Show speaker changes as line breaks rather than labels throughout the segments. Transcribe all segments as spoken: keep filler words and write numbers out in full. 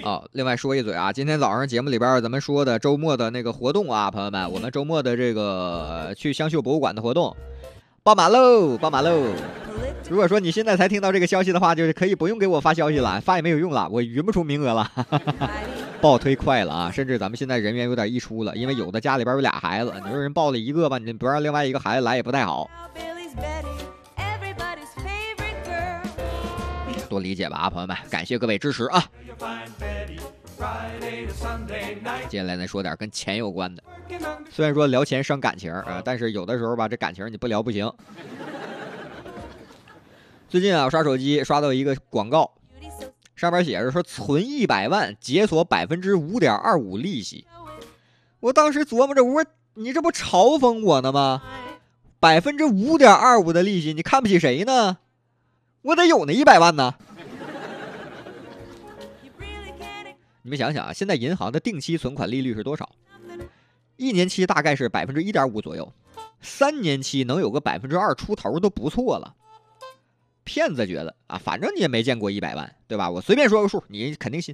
哦，另外说一嘴啊，今天早上节目里边咱们说的周末的那个活动啊，朋友们，我们周末的这个去香秀博物馆的活动爆满喽，爆满喽！如果说你现在才听到这个消息的话，就是可以不用给我发消息了，发也没有用了，我匀不出名额了，爆推快了啊！甚至咱们现在人员有点溢出了，因为有的家里边有俩孩子，你说人报了一个吧，你不让另外一个孩子来也不太好。多理解吧啊，朋友们，感谢各位支持啊！接下来呢，说点跟钱有关的。虽然说聊钱伤感情啊，但是有的时候吧，这感情你不聊不行。最近啊，我刷手机刷到一个广告，上面写着说存一百万解锁百分之五点二五利息。我当时琢磨着，我说你这不嘲讽我呢吗？百分之五点二五的利息，你看不起谁呢？我得有那一百万呢。你们想想啊，现在银行的定期存款利率是多少？一年期大概是百分之一点五左右，三年期能有个百分之二出头都不错了。骗子觉得啊，反正你也没见过一百万，对吧？我随便说个数，你肯定信。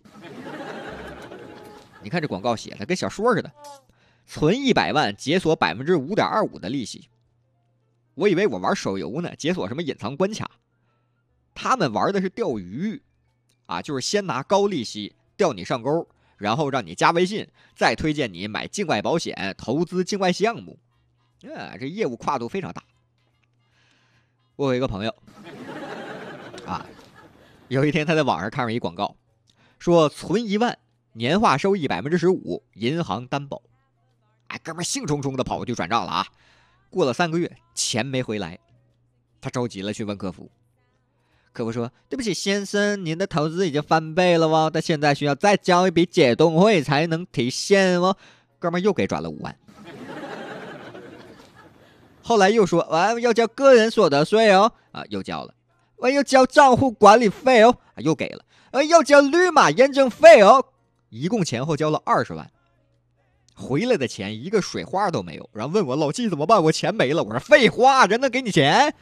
你看这广告写的跟小说似的，存一百万解锁百分之五点二五的利息。我以为我玩手游呢，解锁什么隐藏关卡，他们玩的是钓鱼，啊，就是先拿高利息钓你上钩，然后让你加微信，再推荐你买境外保险、投资境外项目，啊，这业务跨度非常大。我有一个朋友。啊，有一天他在网上看上一广告，说存一万，年化收益百分之十五，银行担保。哎，哥们儿兴冲冲的跑过去转账了啊！过了三个月，钱没回来，他着急了，去问客服。客服说：“对不起，先生，您的投资已经翻倍了哦，但现在需要再交一笔解冻费才能提现哦。”哥们儿又给转了五万。后来又说：“啊，要交个人所得税哦。”啊，又交了。我要交账户管理费哦，又给了。呃，要交绿码验证费哦，一共前后交了二十万，回来的钱一个水花都没有。然后问我老季怎么办？我钱没了。我说废话，人能给你钱？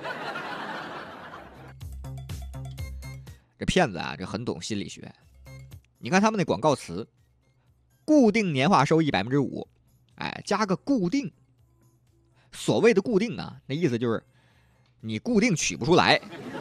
这骗子啊，这很懂心理学。你看他们那广告词，固定年化收益百分之五，哎，加个固定。所谓的固定啊，那意思就是你固定取不出来。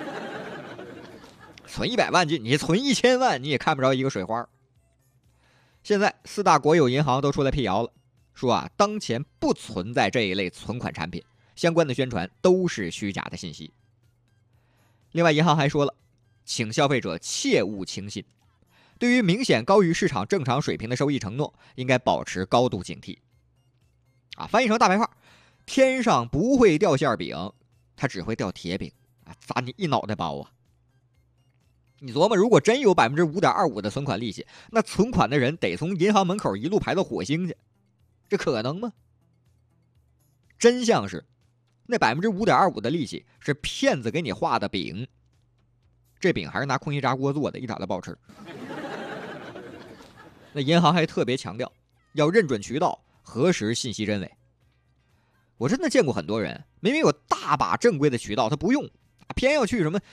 存一百万进，你存一千万，你也看不着一个水花。现在四大国有银行都出来辟谣了，说啊，当前不存在这一类存款产品，相关的宣传都是虚假的信息。另外，银行还说了，请消费者切勿轻信，对于明显高于市场正常水平的收益承诺，应该保持高度警惕。啊，翻译成大白话，天上不会掉馅饼，它只会掉铁饼啊，砸你一脑袋包啊！你琢磨，如果真有百分之五点二五的存款利息，那存款的人得从银行门口一路排到火星去，这可能吗？真相是，那百分之五点二五的利息是骗子给你画的饼，这饼还是拿空气炸锅做的，一点都不好吃。那银行还特别强调要认准渠道，核实信息真伪。我真的见过很多人，明明有大把正规的渠道，他不用，偏要去什么